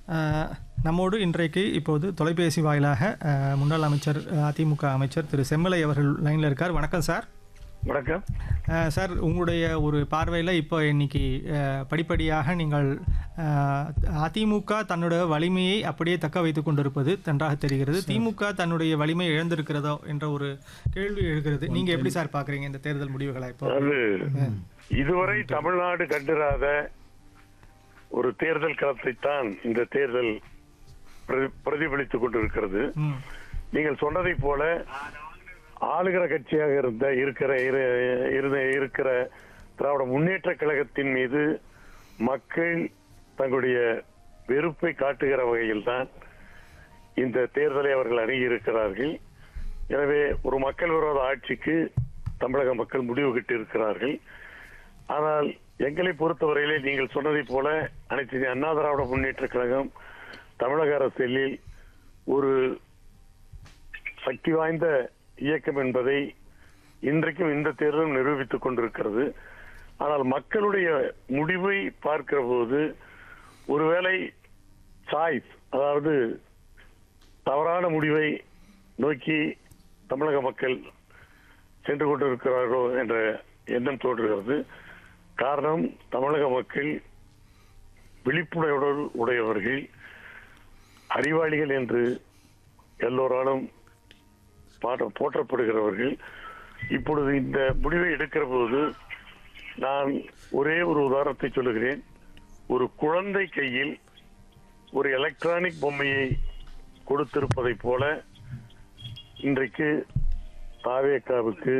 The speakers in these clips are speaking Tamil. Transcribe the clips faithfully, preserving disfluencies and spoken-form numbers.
அஹ், நம்மோடு இன்றைக்கு இப்போது தொலைபேசி வாயிலாக அஹ், முன்னாள் அமைச்சர் அதிமுக அமைச்சர் திரு செம்மலை அவர்கள் லைனில் இருக்கார். வணக்கம் சார். வணக்கம் அஹ், சார், உங்களுடைய ஒரு பார்வையில் இப்போ இன்னைக்கு அஹ், படிப்படியாக நீங்கள் அஹ், அதிமுக தன்னுடைய வலிமையை அப்படியே தக்க வைத்துக் கொண்டிருப்பது நன்றாக தெரிகிறது. திமுக தன்னுடைய வலிமை இழந்திருக்கிறதோ என்ற ஒரு கேள்வி எழுகிறது. நீங்க எப்படி சார் பாக்குறீங்க இந்த தேர்தல் முடிவுகளை? இப்போ அது இதுவரை தமிழ்நாடு கண்டிராத ஒரு தேர்தல் களத்தை தான் இந்த தேர்தல் பிரதி- பிரதிபலித்துக் கொண்டிருக்கிறது. ம், நீங்கள் சொன்னதை போல ஆளுகிற கட்சியாக இருந்த இருக்கிற இரு- இருந்த- இருக்கிற திராவிட முன்னேற்ற கழகத்தின் மீது மக்கள் தங்களுடைய வெறுப்பை காட்டுகிற வகையில்தான் இந்த தேர்தலை அவர்கள் அணுகியிருக்கிறார்கள். எனவே ஒரு மக்கள் விரோத ஆட்சிக்கு தமிழக மக்கள் முடிவு கட்டி இருக்கிறார்கள். ஆனால் எங்களை பொறுத்தவரையிலே நீங்கள் சொன்னதை போல அனைத்து இந்திய அண்ணா திராவிட முன்னேற்ற கழகம் தமிழக அரசியலில் ஒரு சக்தி வாய்ந்த இயக்கம் என்பதை இன்றைக்கும் இந்த தேர்தலும் நிரூபித்துக் கொண்டிருக்கிறது. ஆனால் மக்களுடைய முடிவை பார்க்கிற போது ஒருவேளை சாய்ஸ், அதாவது தவறான முடிவை நோக்கி தமிழக மக்கள் சென்று கொண்டிருக்கிறார்களோ என்ற எண்ணம் தோன்றுகிறது. காரணம், தமிழக மக்கள் விழிப்புணர்வு உடையவர்கள், அறிவாளிகள் என்று எல்லோராலும் பாட- போற்றப்படுகிறவர்கள். இப்பொழுது இந்த முடிவை எடுக்கிற போது நான் ஒரே ஒரு உதாரணத்தை சொல்லுகிறேன். ஒரு குழந்தை கையில் ஒரு எலக்ட்ரானிக் பொம்மையை கொடுத்திருப்பதை போல இன்றைக்கு தாவேகாவுக்கு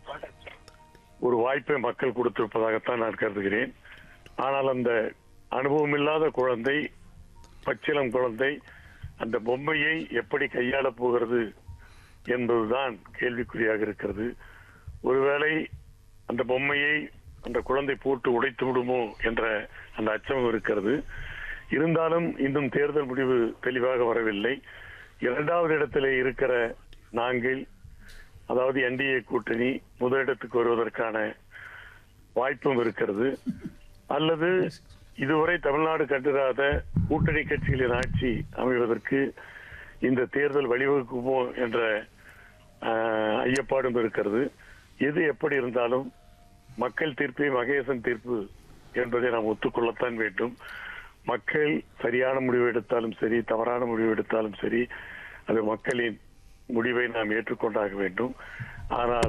ஒரு வாய்ப்பை மக்கள் கொடுத்திருப்பதாகத்தான் நான் கருதுகிறேன். ஆனால் அந்த அனுபவமில்லாத குழந்தை, பச்சிளம் குழந்தை, அந்த பொம்மையை எப்படி கையாளப் போகிறது என்பதுதான் கேள்விக்குறியாக இருக்கிறது. ஒருவேளை அந்த பொம்மையை அந்த குழந்தை போட்டு உடைத்து விடுமோ என்ற அந்த அச்சம் இருக்கிறது. இருந்தாலும் இன்னும் தேர்தல் முடிவு தெளிவாக வரவில்லை. இரண்டாவது இடத்திலே இருக்கிற நாங்கள், அதாவது என்டிஏ கூட்டணி முதலிடத்துக்கு வருவதற்கான வாய்ப்பும் இருக்கிறது. அல்லது இதுவரை தமிழ்நாடு கண்டிராத கூட்டணி கட்சிகளின் ஆட்சி அமைவதற்கு இந்த தேர்தல் வழிவகுக்குமோ என்ற ஆஹ், ஐயப்பாடும் இருக்கிறது. எது எப்படி இருந்தாலும் மக்கள் தீர்ப்பே மகேசன் தீர்ப்பு என்பதை நாம் ஒத்துக்கொள்ளத்தான் வேண்டும். மக்கள் சரியான முடிவு எடுத்தாலும் சரி, தவறான முடிவு எடுத்தாலும் சரி, அது மக்களின் முடிவை நாம் ஏற்றுக்கொண்டாக வேண்டும். ஆனால்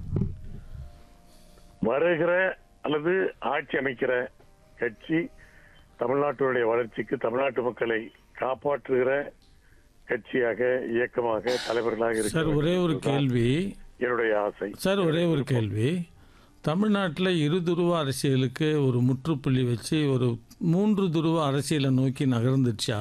வருகிற அல்லது ஆட்சி அமைக்கிற கட்சி தமிழ்நாட்டினுடைய வளர்ச்சிக்கு, தமிழ்நாட்டு மக்களை காப்பாற்றுகிற கட்சியாக, இயக்கமாக, தலைவர்களாக சார், இருக்கிற ஒரே ஒரு கேள்வி என்னுடைய ஆசை. சார், ஒரே ஒரு கேள்வி. தமிழ்நாட்டில் இரு துருவ அரசியலுக்கு ஒரு முற்றுப்புள்ளி வச்சு ஒரு மூன்று துருவ அரசியலை நோக்கி நகர்ந்துச்சா?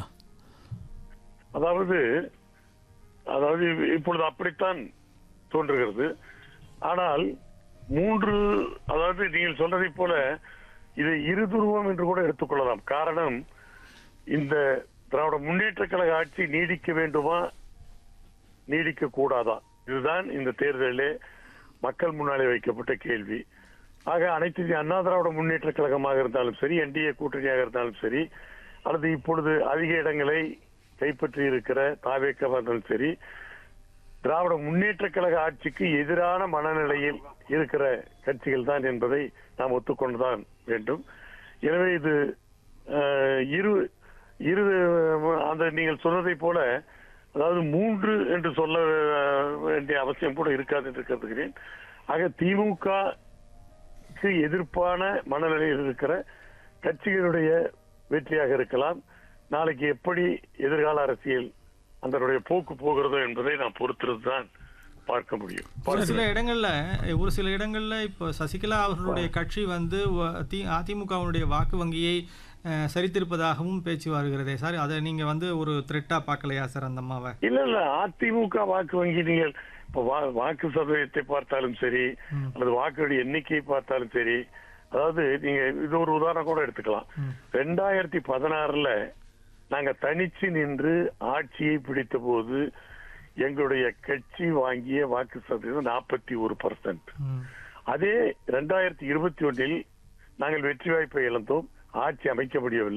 அதாவது அதாவது இப்பொழுது அப்படித்தான் தோன்றுகிறது. ஆனால் மூன்று, அதாவது நீங்கள் சொன்னதை போல இது இருதுருவம் என்று கூட எடுத்துக்கொள்ளலாம். காரணம், இந்த திராவிட முன்னேற்ற கழக ஆட்சி நீடிக்க வேண்டுமா, நீடிக்க கூடாதா? இதுதான் இந்த தேர்தலிலே மக்கள் முன்னாலே வைக்கப்பட்ட கேள்வி. ஆக அனைத்து இந்திய அண்ணா திராவிட முன்னேற்ற கழகமாக இருந்தாலும் சரி, என்டிஏ கூட்டணியாக இருந்தாலும் சரி, அல்லது இப்பொழுது அதிக இடங்களை கைப்பற்றி இருக்கிற தாவேக்காவாக இருந்தாலும் சரி, திராவிட முன்னேற்ற கழக ஆட்சிக்கு எதிரான மனநிலையில் இருக்கிற கட்சிகள் தான் என்பதை நாம் ஒத்துக்கொண்டுதான் வேண்டும். எனவே இது அஹ், இரு இரு அந்த நீங்கள் சொன்னதை போல, அதாவது மூன்று என்று சொல்ல வேண்டிய அவசியம் கூட இருக்காது என்று கருதுகிறேன். ஆக திமுகக்கு எதிர்ப்பான மனநிலையில் இருக்கிற கட்சிகளுடைய வெற்றியாக இருக்கலாம். நாளைக்கு எப்படி எதிர்கால அரசியல் அதனுடைய போக்கு போகிறதோ என்பதை நாம் பொறுத்திருந்துதான் பார்க்க முடியும். ஒரு சில இடங்கள்ல ஒரு சில இடங்கள்ல இப்போ சசிகலா அவர்களுடைய கட்சி வந்து வ- தி- அதிமுகவினுடைய வாக்கு வங்கியை அஹ், சரித்திருப்பதாகவும் பேச்சு வருகிறதே சார். அதை நீங்க வந்து ஒரு த்ரெட்டா பார்க்கலையா சார் அந்த அம்மாவை? இல்ல இல்ல அதிமுக வாக்கு வங்கி, நீங்கள் இப்ப வா- வாக்கு சதவீதத்தை பார்த்தாலும் சரி, ம். அல்லது வாக்குடைய எண்ணிக்கையை பார்த்தாலும் சரி, அதாவது நீங்க இது ஒரு உதாரணம் கூட எடுத்துக்கலாம். ம். ரெண்டாயிரத்தி பதினாறுல நாங்க தனிச்சு நின்று ஆட்சியை பிடித்த போது எங்களுடைய கட்சி வாங்கிய வாக்கு சதவீதம் நாற்பத்தி ஒரு பர்சன்ட். ம். அதே ரெண்டாயிரத்தி இருபத்தி ஒன்றில் நாங்கள் வெற்றி வாய்ப்பை இழந்தோம், ஆட்சி அமைக்க முடியவில்லை.